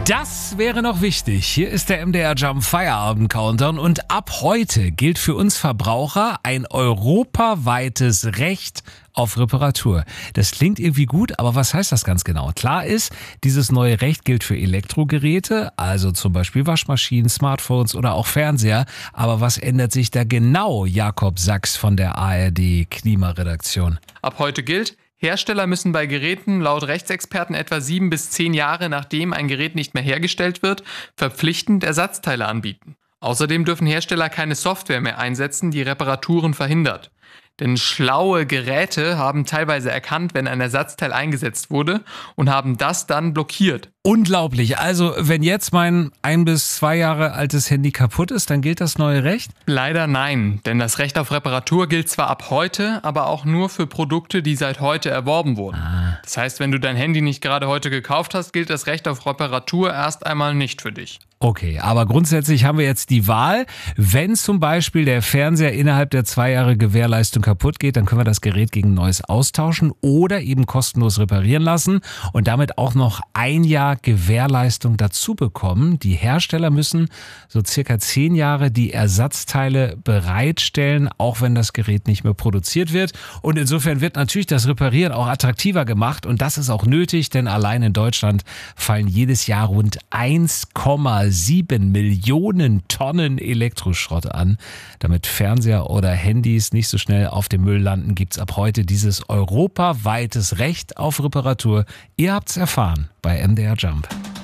Das wäre noch wichtig. Hier ist der MDR Jump Feierabend Countdown und ab heute gilt für uns Verbraucher ein europaweites Recht auf Reparatur. Das klingt irgendwie gut, aber was heißt das ganz genau? Klar ist, dieses neue Recht gilt für Elektrogeräte, also zum Beispiel Waschmaschinen, Smartphones oder auch Fernseher. Aber was ändert sich da genau? Jakob Sachs von der ARD Klimaredaktion. Ab heute gilt: Hersteller müssen bei Geräten laut Rechtsexperten etwa 7 bis 10 Jahre, nachdem ein Gerät nicht mehr hergestellt wird, verpflichtend Ersatzteile anbieten. Außerdem dürfen Hersteller keine Software mehr einsetzen, die Reparaturen verhindert. Denn schlaue Geräte haben teilweise erkannt, wenn ein Ersatzteil eingesetzt wurde und haben das dann blockiert. Unglaublich. Also, wenn jetzt mein 1 bis 2 Jahre altes Handy kaputt ist, dann gilt das neue Recht? Leider nein, denn das Recht auf Reparatur gilt zwar ab heute, aber auch nur für Produkte, die seit heute erworben wurden. Das heißt, wenn du dein Handy nicht gerade heute gekauft hast, gilt das Recht auf Reparatur erst einmal nicht für dich. Okay, aber grundsätzlich haben wir jetzt die Wahl. Wenn zum Beispiel der Fernseher innerhalb der 2 Jahre Gewährleistung kaputt geht, dann können wir das Gerät gegen ein neues austauschen oder eben kostenlos reparieren lassen und damit auch noch 1 Jahr Gewährleistung dazu bekommen. Die Hersteller müssen so circa 10 Jahre die Ersatzteile bereitstellen, auch wenn das Gerät nicht mehr produziert wird. Und insofern wird natürlich das Reparieren auch attraktiver gemacht und das ist auch nötig, denn allein in Deutschland fallen jedes Jahr rund 1,7 Millionen Tonnen Elektroschrott an. Damit Fernseher oder Handys nicht so schnell auf dem Müll landen, gibt es ab heute dieses europaweites Recht auf Reparatur. Ihr habt's erfahren bei MDR Jump.